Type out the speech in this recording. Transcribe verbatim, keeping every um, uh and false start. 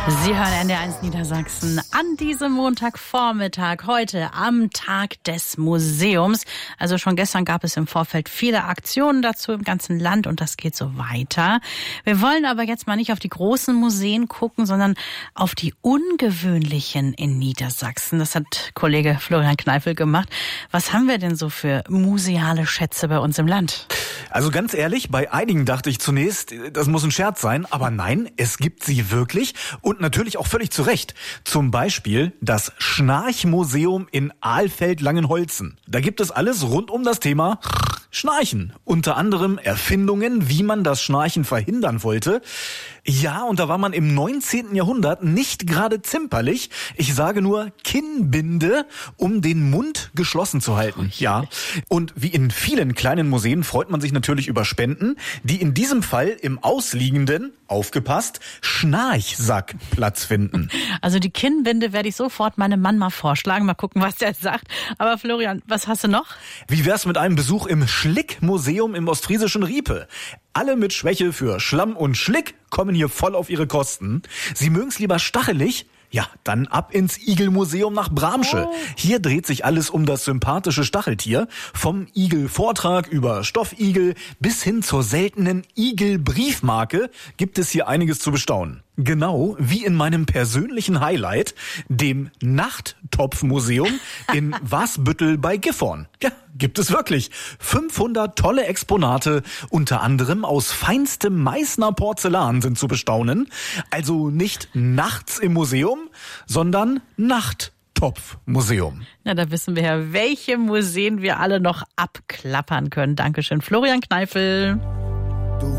Sie hören N D R eins Niedersachsen an diesem Montagvormittag, heute am Tag des Museums. Also schon gestern gab es im Vorfeld viele Aktionen dazu im ganzen Land und das geht so weiter. Wir wollen aber jetzt mal nicht auf die großen Museen gucken, sondern auf die ungewöhnlichen in Niedersachsen. Das hat Kollege Florian Kneifel gemacht. Was haben wir denn so für museale Schätze bei uns im Land? Also ganz ehrlich, bei einigen dachte ich zunächst, das muss ein Scherz sein, aber nein, es gibt sie wirklich und natürlich auch völlig zu Recht. Zum Beispiel das Schnarchmuseum in Alfeld-Langenholzen. Da gibt es alles rund um das Thema Schnarchen. Unter anderem Erfindungen, wie man das Schnarchen verhindern wollte. Ja, und da war man im neunzehnten Jahrhundert nicht gerade zimperlich. Ich sage nur Kinnbinde, um den Mund geschlossen zu halten. Ja. Und wie in vielen kleinen Museen freut man sich natürlich über Spenden, die in diesem Fall im ausliegenden, aufgepasst, Schnarchsack Platz finden. Also die Kinnbinde werde ich sofort meinem Mann mal vorschlagen. Mal gucken, was der sagt. Aber Florian, was hast du noch? Wie wär's mit einem Besuch im Schlickmuseum im ostfriesischen Riepe? Alle mit Schwäche für Schlamm und Schlick kommen hier voll auf ihre Kosten. Sie mögen's lieber stachelig? Ja, dann ab ins Igelmuseum nach Bramsche. Oh. Hier dreht sich alles um das sympathische Stacheltier. Vom Igelvortrag über Stoffigel bis hin zur seltenen Igelbriefmarke gibt es hier einiges zu bestaunen. Genau wie in meinem persönlichen Highlight, dem Nachttopfmuseum in Wasbüttel bei Gifhorn. Ja, gibt es wirklich. fünfhundert tolle Exponate, unter anderem aus feinstem Meißner Porzellan, sind zu bestaunen. Also nicht nachts im Museum, sondern Nachttopfmuseum. Na, da wissen wir ja, welche Museen wir alle noch abklappern können. Dankeschön, Florian Kneifel.